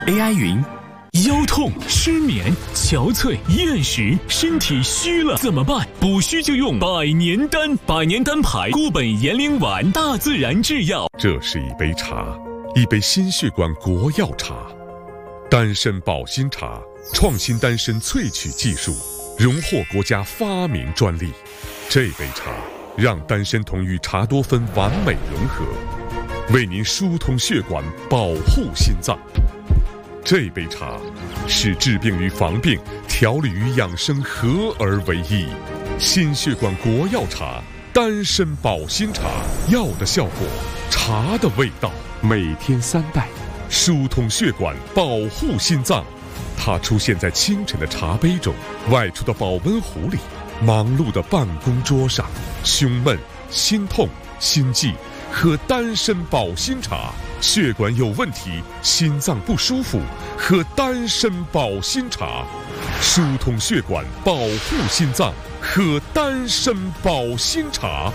AI 云。腰痛、失眠、憔悴、厌食，身体虚了怎么办？补虚就用百年丹，百年丹牌固本延龄丸，大自然制药。 这是一杯茶，一杯心血管国药茶，丹参保心茶，创新丹参萃取技术，荣获国家发明专利。这杯茶让丹参酮与茶多酚完美融合，为您疏通血管，保护心脏。这杯茶是治病与防病、调理与养生合而为一。心血管国药茶，丹参保心茶，药的效果，茶的味道。每天3袋，疏通血管，保护心脏。它出现在清晨的茶杯中，外出的保温壶里，忙碌的办公桌上。胸闷、心痛、心悸，喝丹参保心茶。血管有问题，心脏不舒服，喝丹参保心茶，疏通血管，保护心脏，喝丹参保心茶。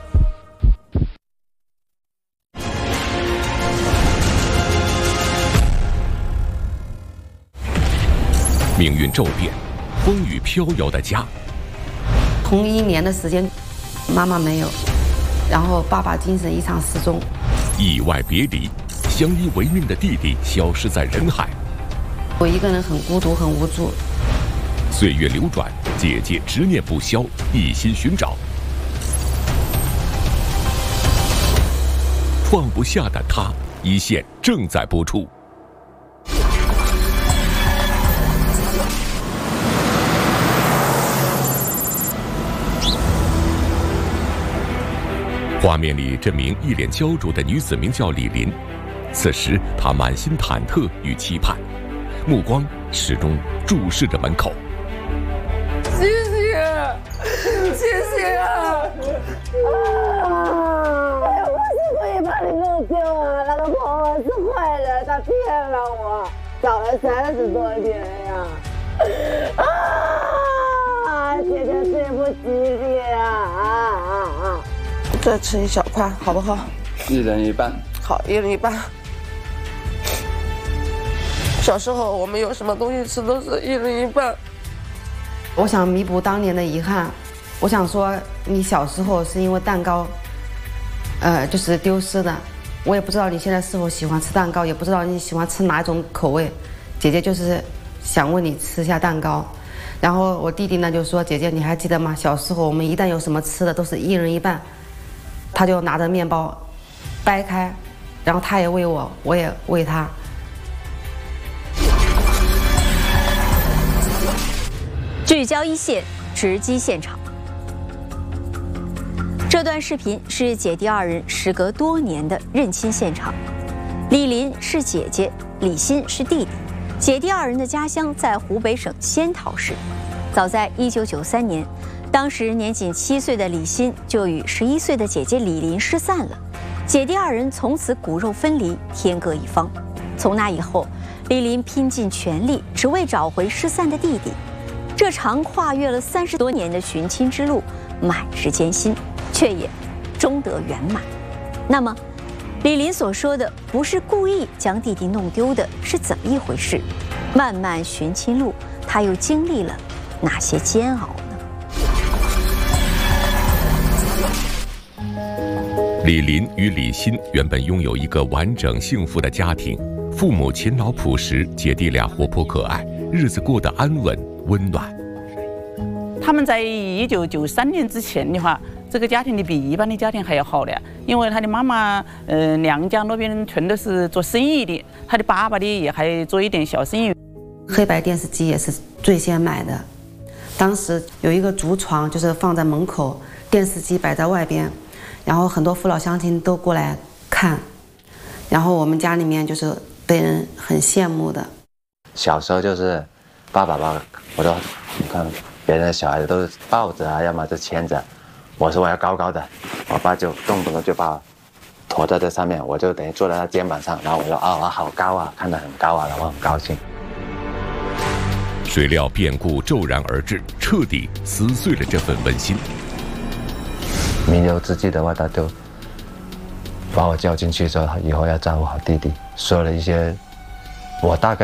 命运骤变，风雨飘摇的家。 同1年的时间，妈妈没有，然后爸爸精神异常失踪。 意外别离，相依为命的弟弟消失在人海。 我一个人很孤独，很无助。 岁月流转，姐姐执念不消，一心寻找。放不下的他，一线正在播出。画面里，这名一脸焦灼的女子名叫李林。此时，她满心忐忑与期盼，目光始终注视着门口。 谢谢，谢谢啊！哎呀，我是可以把你弄丢啊！那个婆婆是坏人，她骗了我，找了30多年呀！啊，姐姐对不起你啊！ 再吃一小块，好不好 ？1人1半。 好，1人1半。小时候我们有什么东西吃都是1人1半。 我想弥补当年的遗憾，我想说，你小时候是因为蛋糕，就是丢失的。我也不知道你现在是否喜欢吃蛋糕，也不知道你喜欢吃哪一种口味。姐姐就是想问你吃一下蛋糕。然后我弟弟呢就说：“姐姐，你还记得吗？小时候我们一旦有什么吃的，都是1人1半。”他就拿着面包掰开，然后他也喂我，我也喂他。 聚焦一线，直击现场。这段视频是姐弟2人时隔多年的认亲现场。李林是姐姐，李欣是弟弟。姐弟2人的家乡在湖北省仙桃市。早在1993年。当时年仅7岁的李欣就与11岁的姐姐李林失散了，姐弟2人从此骨肉分离，天各一方。从那以后，李林拼尽全力，只为找回失散的弟弟。这场跨越了30多年的寻亲之路，满是艰辛，却也终得圆满。那么，李林所说的不是故意将弟弟弄丢的，是怎么一回事？漫漫寻亲路，他又经历了哪些煎熬？ 李林与李欣原本拥有一个完整幸福的家庭，父母勤劳朴实，姐弟俩活泼可爱，日子过得安稳温暖。 他们在1993年之前的话，这个家庭里比一般的家庭还要好的，因为他的妈妈娘家那边全都是做生意的，他的爸爸的也还做一点小生意。 黑白电视机也是最先买的，当时有一个竹床，就是放在门口，电视机摆在外边。然后很多父老乡亲都过来看，然后我们家里面就是被人很羡慕的。 小时候就是爸爸，我说你看别人的小孩子都是抱着啊，要么就牵着，我说我要高高的，我爸就动不动就把我驮在这上面，我就等于坐在他肩膀上，然后我说啊，好高啊，看得很高啊，然后很高兴。 谁料变故骤然而至，彻底撕碎了这份温馨。 弥留之际的话，他就把我叫进去说，以后要照顾好弟弟，说了一些我大概